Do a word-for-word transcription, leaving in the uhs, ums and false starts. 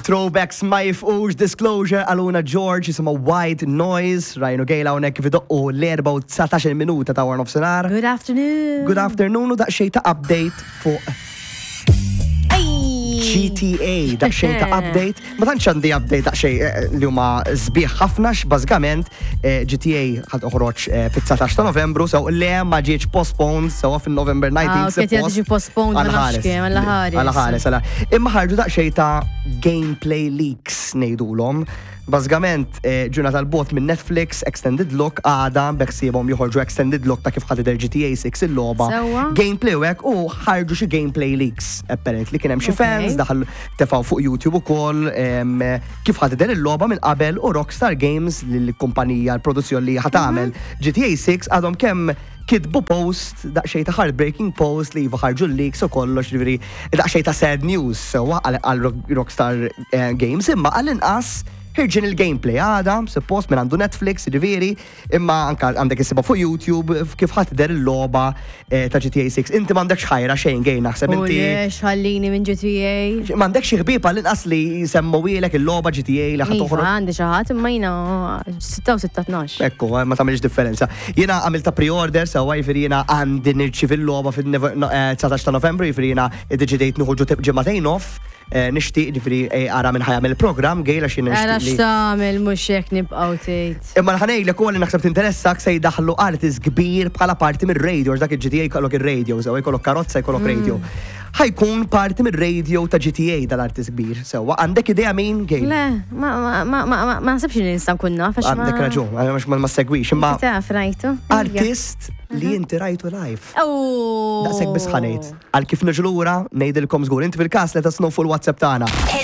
throwbacks ma jifqux disclosure għaluna George jisima White Noise rajnu gejla unek vidoqqu l-erba' u tsatax minuta ta' warnof senar. Good afternoon. Good afternoon u daqxej ta' update fuq G T A, daqxej ta' update. Ma tantx għandi update daqxej li huma sbieħ ħafna x'bażikament G T A ħad uħroġ fit-tsatax ta' Novembru, so le ma ġietx postponed sewa fin-November nineteenth. Ah, kien jiġi postponed għal-ħares. Għal-ħares, imma ħarġu daqxej ta' gameplay leaks ngħidulhom. Bażikament ġuna tal-bot minn Netflix Extended Look għada beħsiebhom joħorġu Extended Look ta' kif ħadidher G T A six il-logħba. Gameplay hekk u ħarġu xi gameplay leaks. Apparently kien hemm xi fans daħal tefgħu fuq YouTube ukoll kif ħadidher il-logħba minn qabel u Rockstar Games l-kumpanija l-produzzjoni li ħatamel G T A six għadhom kemm kitbu post daqxej ta' heartbreaking post li ħarġu l-leaks u kollox ġifieri daqxej ta' sad news sewwa għal Rockstar Games imma għall-inqas ħirġin il-gameplay għada, suppost minn għandu Netflix, ġiviri, imma anka għandek jisiba fuq YouTube kif ħatder il-loba ta' G T A six. Inti m'għandekx ħajra xejn gej naħseb inti. U xħallini minn G T A. M'għandekx xieħbib għall-inqas li semmu ilek il-loba G T A li ħatoħroġ. Iva, għandi xaħat imma jina sitta u sitta tnax. Ekku, ma tagħmilx differenza. Jiena għamilta pre-order sewa jifiri jiena għandi nirċiv il-loba fil-tsatax ta' Novembru, jifiri jiena id-deġidejt nuħuġu ġimagħtejn off. Nishtiq ġifiri għara minn ħajam il-program għejla xin nishtiq. Għara xtamil mux jek nibqaw tejt. Imma nħanej li kull naħseb tinteressak se jidaħlu artist kbir bħala parti mir radio dak il-G T A jkollok il-radio, sewa jkollok karozza jkollok radio. ħajkun parti mir-radio ta' G T A dal-artist kbir. Sewa għandek idea min gejl? Le, ma nasibx li nistan kunna. Għandek raġun, għax ma segwix. Imma taf rajtu. Artist li inti rajtu live. Daqsek bisħanejt. Għal kif nġlura, nejdilkom zgur. Inti fil-kas li tasnu fuq il-WhatsApp tagħna.